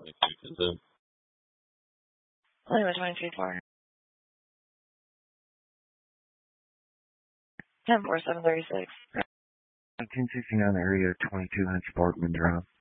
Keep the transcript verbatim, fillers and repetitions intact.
Lima twenty-three four. ten four seven thirty-six. nineteen sixty-nine area, twenty-two hundred Sparkman Drive.